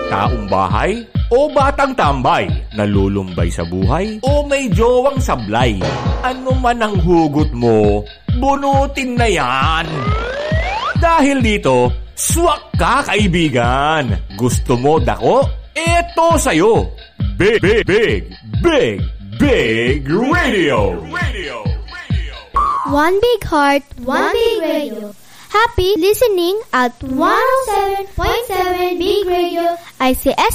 taong bahay o batang tambay, nalulumbay sa buhay o may jowang sablay. Ano man ang hugot mo, bunutin na yan. Dahil dito, swak ka kaibigan. Gusto mo dako? Eto sa'yo. Big Radio. One big heart, one big radio. Happy listening at 107.7 Big Radio ICS